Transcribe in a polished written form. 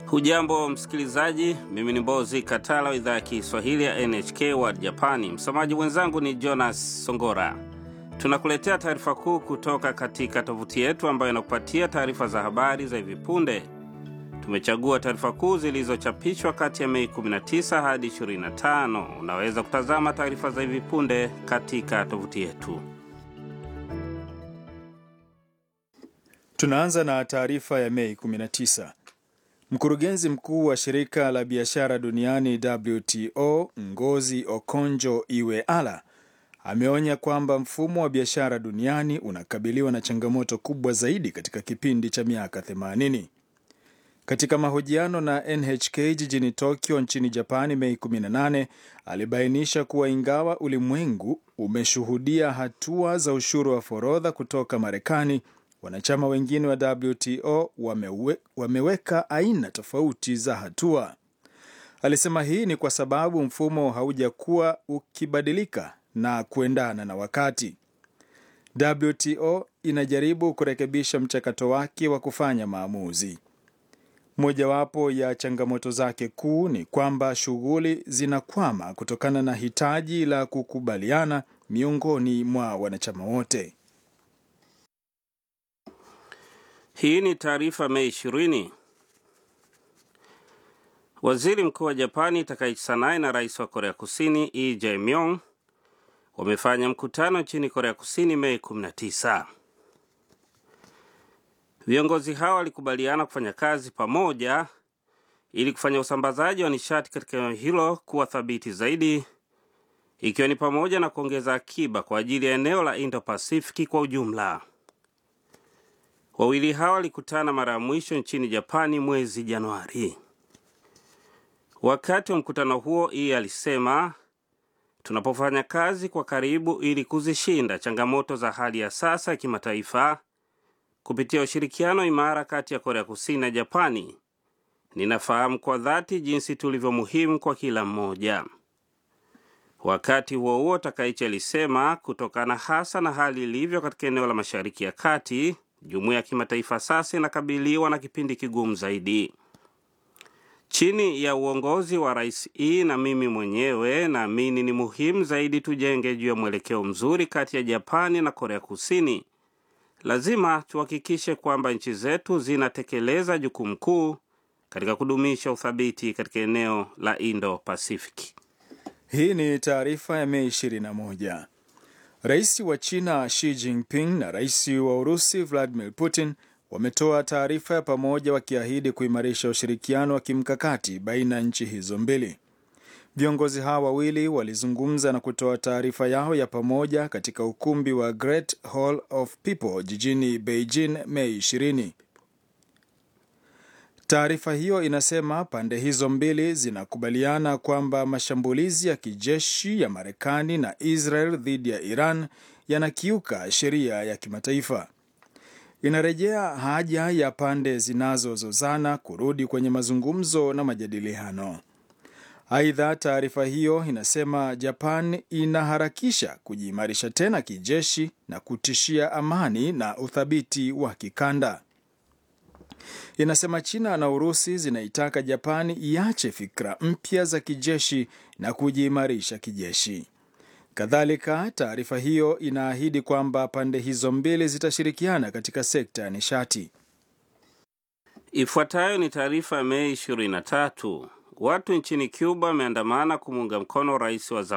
Hujambo msikilizaji, mimi ni Mbozi Katala, idhaa ya Kiswahili ya NHK World Japani. Msomaji mwenzangu ni Jonas Songora. Tunakuletea taarifa kuu kutoka katika tovuti yetu ambayo inakupatia taarifa za habari za hivi punde. Tumechagua taarifa kuu zilizochapishwa kati ya Mei 19 hadi 25. Unaweza kutazama taarifa za hivi punde katika tovuti yetu. Tunaanza na taarifa ya Mei 19. Mkurugenzi mkuu wa shirika la biashara duniani WTO, Ngozi Okonjo-Iweala, ameonya kwamba mfumo wa biashara duniani unakabiliwa na changamoto kubwa zaidi katika kipindi cha miaka 80. Katika mahojiano na NHK jijini Tokyo nchini Japani Mei 18, alibainisha kuwa ingawa ulimwengu umeshuhudia hatua za ushuru wa forodha kutoka Marekani, wanachama wengine wa WTO wameweka aina tofauti za hatua. Alisema hii ni kwa sababu mfumo haujakuwa ukibadilika na kuendana na wakati. WTO inajaribu kurekebisha mchakato wake wa kufanya maamuzi. Mojawapo ya changamoto zake kuu ni kwamba shughuli zinakwama kutokana na hitaji la kukubaliana miongoni mwa wanachama wote. Hii ni taarifa Mei 20. Waziri mkuu wa Japani Takaichi Sanae na rais wa Korea Kusini Lee Jae-myung wamefanya mkutano nchini Korea Kusini Mei 19. Viongozi hao walikubaliana kufanya kazi pamoja ili kufanya usambazaji wa nishati katika eneo hilo kuwa thabiti zaidi, ikiwa ni pamoja na kuongeza akiba kwa ajili ya eneo la Indo-Pacific kwa ujumla. Wawili hao walikutana mara ya mwisho nchini Japani mwezi Januari. Wakati wa mkutano huo, alisema, tunapofanya kazi kwa karibu ili kuzishinda changamoto za hali ya sasa ya kimataifa kupitia ushirikiano imara kati ya Korea Kusini na Japani, ninafahamu kwa dhati jinsi tulivyo muhimu kwa kila mmoja. Wakati huo huo, Takaichi alisema, kutokana hasa na hali ilivyo katika eneo la Mashariki ya Kati, jumuiya ya kimataifa sasa inakabiliwa na kipindi kigumu zaidi. Chini ya uongozi wa Rais na mimi mwenyewe, naamini ni muhimu zaidi tujenge juu ya mwelekeo mzuri kati ya Japani na Korea Kusini. Lazima tuhakikishe kwamba nchi zetu zinatekeleza jukumu kuu katika kudumisha uthabiti katika eneo la Indo-Pacific. Hii ni taarifa ya Mei 21. Rais wa China Xi Jinping na rais wa Urusi Vladimir Putin wametoa taarifa ya pamoja wakiahidi kuimarisha ushirikiano wa kimkakati baina ya nchi hizo mbili. Viongozi hawa wawili walizungumza na kutoa taarifa yao ya pamoja katika ukumbi wa Great Hall of People jijini Beijing Mei 20. Taarifa hiyo inasema pande hizo mbili zinakubaliana kwamba mashambulizi ya kijeshi ya Marekani na Israel dhidi ya Iran yanakiuka sheria ya kimataifa. Inarejea haja ya pande zinazozozana kurudi kwenye mazungumzo na majadiliano. Aidha, taarifa hiyo inasema Japan inaharakisha kujiimarisha tena kijeshi na kutishia amani na uthabiti wa kikanda. Inasema China na Urusi zinaitaka Japani iache fikra mpya za kijeshi na kujiimarisha kijeshi. Kadhalika, taarifa hiyo inaahidi kwamba pande hizo mbili zitashirikiana katika sekta ya nishati. Ifuatayo ni taarifa ya Mei 23. Watu nchini Cuba wameandamana kumuunga mkono rais wa